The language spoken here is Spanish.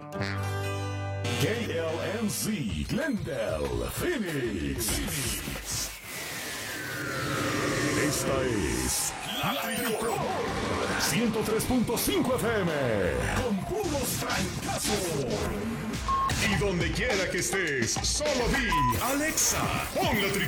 KLNZ Glendale, Phoenix. Esta es La Tricolor 103.5 FM con puros francazos. Y donde quiera que estés, solo di Alexa, pon La Tricolor.